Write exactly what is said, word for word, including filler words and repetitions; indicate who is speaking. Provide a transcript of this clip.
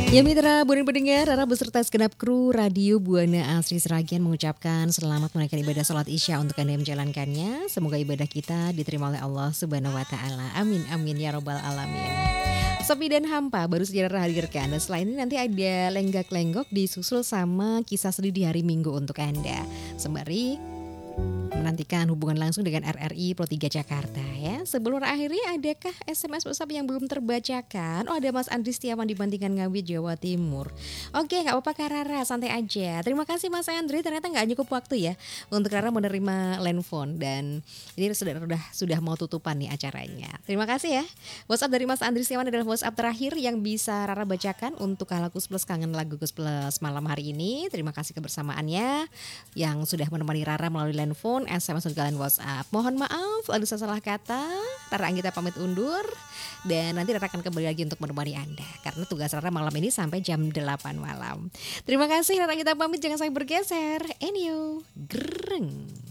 Speaker 1: Ya mitra, buana pendengar, Rara beserta segenap kru Radio Buana Asri Seragian mengucapkan selamat menunaikan ibadah sholat isya untuk Anda yang menjalankannya. Semoga ibadah kita diterima oleh Allah Subhanahu Wa Taala. Amin amin ya robbal alamin. Sepi dan hampa baru saja Rara hadirkan. Dan selain ini nanti ada lenggak-lenggok disusul sama kisah sedih di hari Minggu untuk Anda. Sembari menantikan hubungan langsung dengan R R I Pro tiga Jakarta ya. Sebelum akhiri, adakah S M S WhatsApp yang belum terbacakan? Oh, ada Mas Andri Setiawan di Bantingan Ngawi, Jawa Timur. Oke, gak apa-apa Kak Rara, santai aja. Terima kasih Mas Andri, ternyata gak cukup waktu ya untuk Rara menerima landphone. Dan ini sudah, sudah, sudah mau tutupan nih acaranya. Terima kasih ya. WhatsApp dari Mas Andri Setiawan adalah WhatsApp terakhir yang bisa Rara bacakan untuk Kalakus Plus Kangen Lagu Gus Plus malam hari ini. Terima kasih kebersamaannya yang sudah menemani Rara melalui landphone, S M S dan WhatsApp. Mohon maaf ada salah kata. Rara Anggita pamit undur dan nanti Rara akan kembali lagi untuk menemani Anda karena tugas Rara malam ini sampai jam delapan malam. Terima kasih, Rara Anggita pamit, jangan sampai bergeser. Enyo, greng.